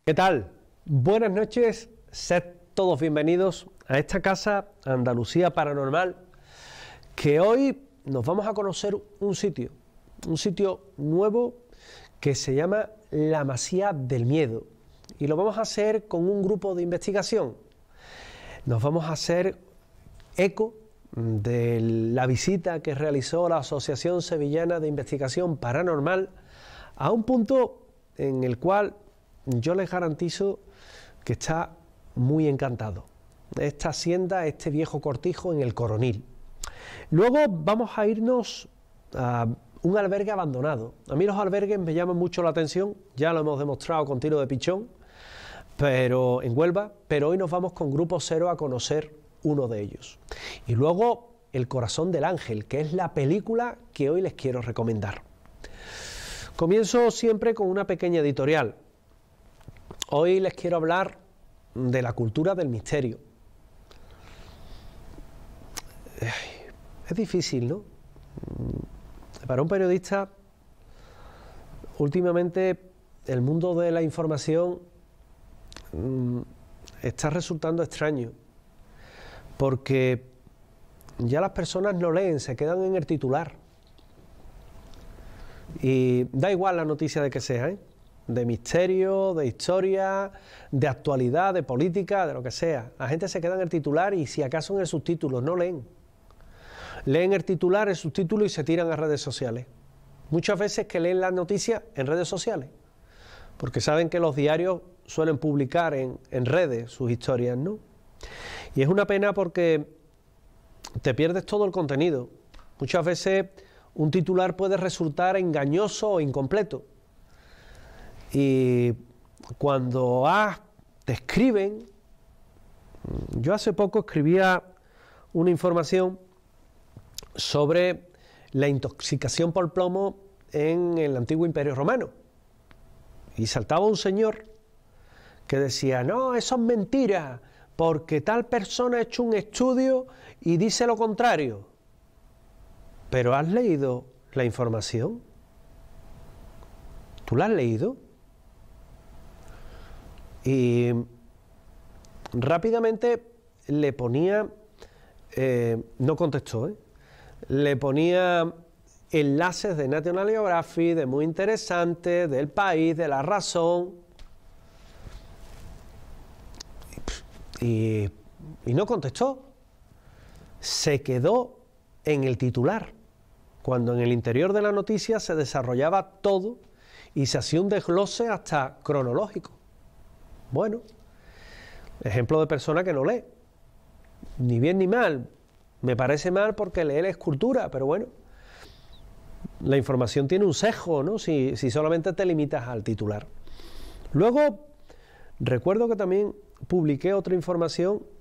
¿Qué tal? Buenas noches, sed todos bienvenidos a esta casa Andalucía Paranormal, que hoy nos vamos a conocer un sitio nuevo que se llama La Masía del Miedo, y lo vamos a hacer con un grupo de investigación. Nos vamos a hacer eco de la visita que realizó la Asociación Sevillana de Investigación Paranormal a un punto en el cual yo les garantizo que está muy encantado. Esta hacienda, este viejo cortijo en el Coronil. Luego vamos a irnos a un albergue abandonado. A mí los albergues me llaman mucho la atención, ya lo hemos demostrado con Tiro de Pichón, pero en Huelva, pero hoy nos vamos con Grupo Cero a conocer uno de ellos. Y luego El Corazón del Ángel, que es la película que hoy les quiero recomendar. Comienzo siempre con una pequeña editorial. Hoy les quiero hablar de la cultura del misterio. Es difícil, ¿no? Para un periodista, últimamente el mundo de la información está resultando extraño, porque ya las personas no leen, se quedan en el titular. Y da igual la noticia de que sea, de misterio, de historia, de actualidad, de política, de lo que sea. La gente se queda en el titular y si acaso en el subtítulo, no leen. Leen el titular, el subtítulo y se tiran a redes sociales. Muchas veces que leen las noticias en redes sociales, porque saben que los diarios suelen publicar en redes sus historias, ¿no? Y es una pena porque te pierdes todo el contenido. Muchas veces un titular puede resultar engañoso o incompleto. Y cuando te escriben, yo hace poco escribía una información sobre la intoxicación por plomo en el antiguo Imperio Romano. Y saltaba un señor que decía, no, eso es mentira, porque tal persona ha hecho un estudio y dice lo contrario. ¿Pero has leído la información? ¿Tú la has leído? Y rápidamente le ponía, no contestó, le ponía enlaces de National Geographic, de Muy Interesante, del País, de La Razón, y no contestó. Se quedó en el titular, cuando en el interior de la noticia se desarrollaba todo y se hacía un desglose hasta cronológico. Bueno, ejemplo de persona que no lee, ni bien ni mal. Me parece mal porque leer es cultura, pero bueno, la información tiene un sesgo, ¿no? Si solamente te limitas al titular. Luego, recuerdo que también publiqué otra información